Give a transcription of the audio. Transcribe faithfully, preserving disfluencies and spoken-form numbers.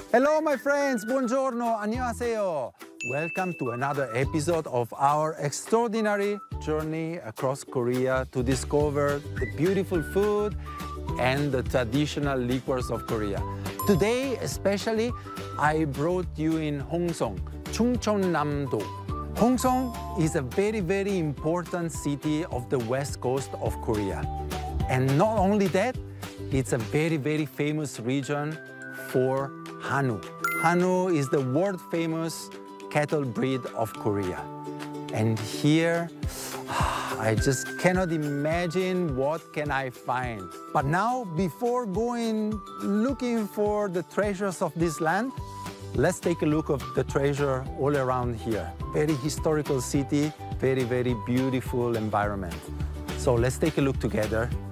Hello, my friends. Buongiorno. 안녕하세요. Welcome to another episode of our extraordinary journey across Korea to discover the beautiful food and the traditional liquors of Korea. Today, especially, I brought you in Hongseong, Chungcheongnam-do. Hongseong is a very, very important city of the west coast of Korea. And not only that, it's a very, very famous region for Hanwoo. Hanwoo is the world-famous cattle breed of Korea. And here, I just cannot imagine what can I find. But now, before going looking for the treasures of this land, let's take a look at the treasure all around here. Very historical city, very, very beautiful environment. So let's take a look together